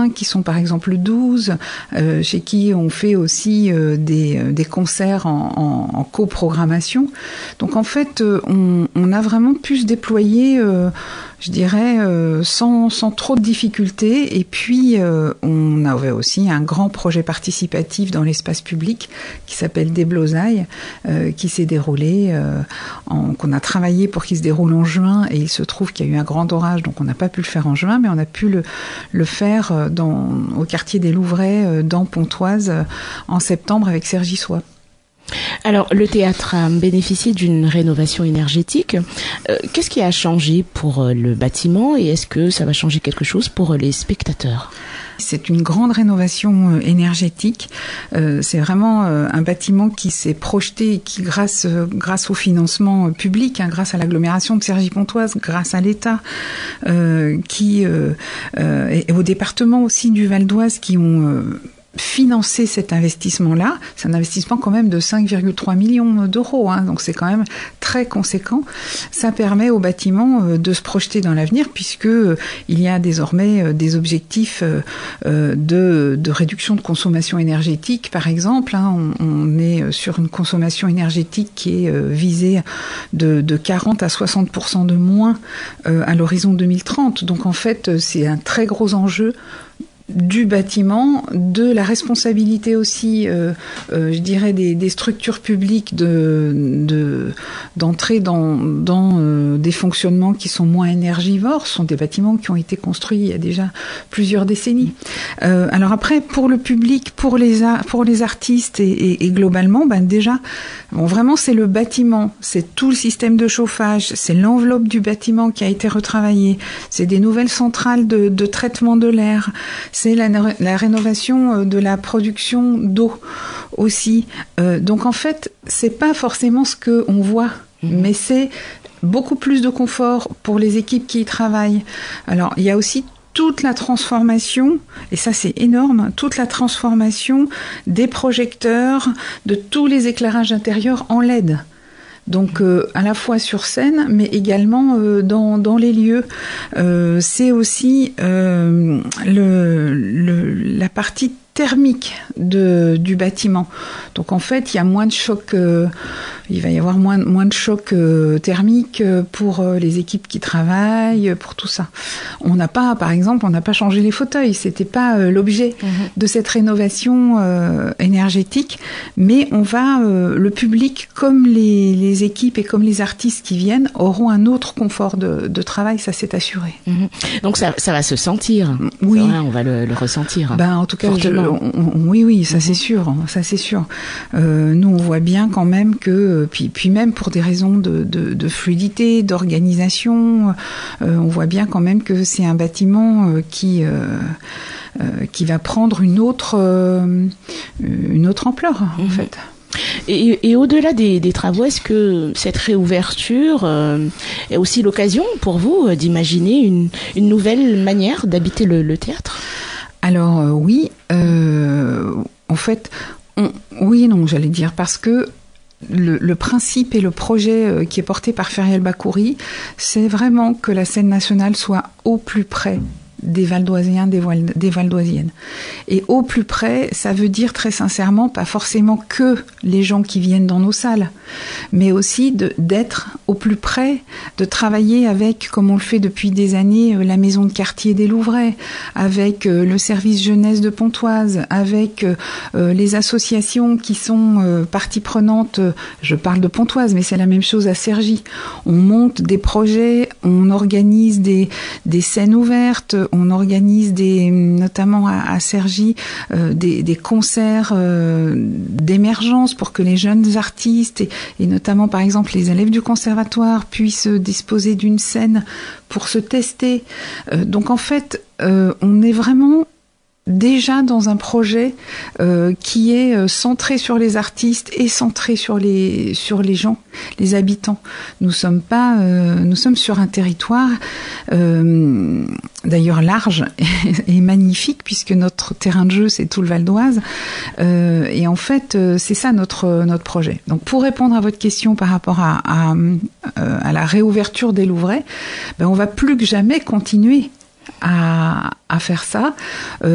Saint-Quentin, qui sont par exemple 12, chez qui on fait aussi des concerts en coprogrammation. Donc en fait, on a vraiment pu se déployer, je dirais, sans trop de difficultés. Et puis, on avait aussi un grand projet participatif dans l'espace public qui s'appelle Déblosailles, qui s'est déroulé, qu'on a travaillé pour qu'il se déroule en juin. Et il se trouve qu'il y a eu un grand orage, donc on n'a pas pu le faire en juin, mais on a pu le faire au quartier des Louvrais, dans Pontoise, en septembre avec Sergi Soie. Alors, le théâtre a bénéficié d'une rénovation énergétique. Qu'est-ce qui a changé pour le bâtiment et est-ce que ça va changer quelque chose pour les spectateurs ? C'est une grande rénovation énergétique. C'est vraiment un bâtiment qui s'est projeté et qui, grâce au financement public, grâce à l'agglomération de Cergy-Pontoise, grâce à l'État, et au département aussi du Val d'Oise, qui ont financer cet investissement-là. C'est un investissement quand même de 5,3 millions d'euros, donc c'est quand même très conséquent. Ça permet au bâtiment de se projeter dans l'avenir, puisque il y a désormais des objectifs de réduction de consommation énergétique, par exemple. On est sur une consommation énergétique qui est visée de 40 à 60% de moins à l'horizon 2030. Donc en fait, c'est un très gros enjeu du bâtiment, de la responsabilité aussi, je dirais, des structures publiques d'entrer dans des fonctionnements qui sont moins énergivores. Ce sont des bâtiments qui ont été construits il y a déjà plusieurs décennies. Alors après, pour le public, pour les artistes et globalement, déjà, vraiment c'est le bâtiment, c'est tout le système de chauffage, c'est l'enveloppe du bâtiment qui a été retravaillée, c'est des nouvelles centrales de traitement de l'air, c'est la rénovation de la production d'eau aussi. Donc en fait, c'est pas forcément ce que on voit, mais c'est beaucoup plus de confort pour les équipes qui y travaillent. Alors il y a aussi toute la transformation, et ça c'est énorme, toute la transformation des projecteurs, de tous les éclairages intérieurs en LED. Donc à la fois sur scène, mais également dans les lieux. C'est aussi la partie thermique du bâtiment. Donc en fait, il y a moins de choc, il va y avoir moins de choc thermique pour les équipes qui travaillent, pour tout ça. Par exemple, on n'a pas changé les fauteuils, c'était pas l'objet de cette rénovation énergétique, mais le public comme les équipes et comme les artistes qui viennent auront un autre confort de travail, ça c'est assuré. Donc ça va se sentir. Oui. Vrai, on va le ressentir. En tout cas, oui, ça c'est sûr, ça c'est sûr. Nous on voit bien quand même que, puis même pour des raisons de fluidité, d'organisation, on voit bien quand même que c'est un bâtiment qui va prendre une autre ampleur en fait. Et au-delà des travaux, est-ce que cette réouverture est aussi l'occasion pour vous d'imaginer une nouvelle manière d'habiter le théâtre ? Alors oui, en fait, oui et non, j'allais dire, parce que le principe et le projet qui est porté par Ferial Bakouri, c'est vraiment que la scène nationale soit au plus près des Valdoisiens, des Valdoisiennes. Et au plus près, ça veut dire très sincèrement pas forcément que les gens qui viennent dans nos salles, mais aussi d'être au plus près, de travailler avec, comme on le fait depuis des années, la maison de quartier des Louvrais, avec le service jeunesse de Pontoise, avec les associations qui sont partie prenante. Je parle de Pontoise, mais c'est la même chose à Cergy. On monte des projets, on organise des scènes ouvertes, on organise notamment à Cergy, des concerts d'émergence pour que les jeunes artistes et notamment par exemple les élèves du conservatoire puissent disposer d'une scène pour se tester. Donc en fait, on est vraiment déjà dans un projet qui est centré sur les artistes et centré sur les gens, les habitants. Nous sommes sur un territoire d'ailleurs large et magnifique, puisque notre terrain de jeu c'est tout le Val d'Oise, et en fait c'est ça notre projet. Donc pour répondre à votre question par rapport à la réouverture des Louvrais, on va plus que jamais continuer à faire ça.